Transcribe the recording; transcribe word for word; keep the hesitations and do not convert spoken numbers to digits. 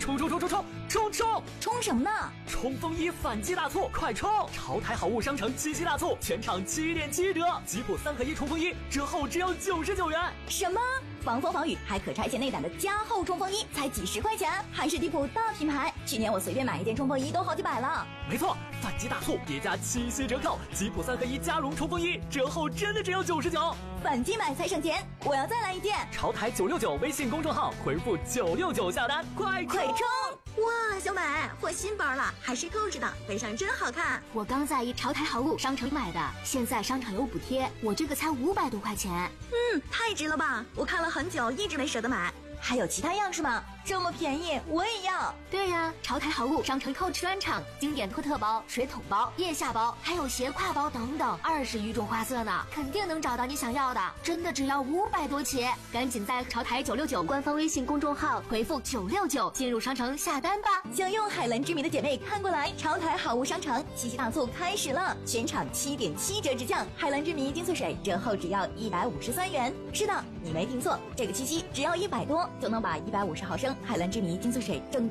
冲冲冲冲冲冲冲！ 冲什么呢？ 冲锋衣反击大促，快冲！潮台好物商城七夕大促，全场七点七折，吉普三合一冲锋衣折后只要九十九元。 什么？防风防雨还可拆卸内胆的加厚冲锋衣才几十块钱，还是地普大品牌。去年我随便买一件冲锋衣都好几百了。 没错，反击大促叠加七夕折扣，吉普三合一加绒冲锋衣折后真的只要九十九。 反击买才省钱，我要再来一件。 潮台九六九微信公众号回复九六九下单，快快冲！ 哇，小美换新包了，还是购置的，背上真好看。 我刚在一潮台好物商城买的，现在商场有补贴，我这个才五百多块钱。 嗯，太值了吧！我看了很久，一直没舍得买。 还有其他样式吗？这么便宜，我也要。 对呀，潮台好物商城购置专场，经典托特包、水桶包、腋下包，还有斜挎包等等，二十余种花色呢，肯定能找到你想要的。真的只要五百多起，赶紧在潮台九六九官方微信公众号回复九六九进入商城下单吧。 想用海蓝之谜的姐妹看过来，潮台好物商城七夕大促开始了，全场七点七折直降，海蓝之谜精粹水折后只要一百五十三元。是的，你没听错，这个七夕只要一百多就能把一百五十毫升海蓝之谜精粹水正